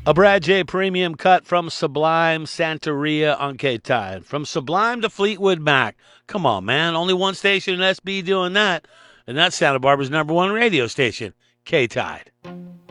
A Brad J. premium cut from Sublime Santeria on K-Tide. From Sublime to Fleetwood Mac. Come on, man. Only one station in SB doing that. And that's Santa Barbara's #1 radio station, K-Tide.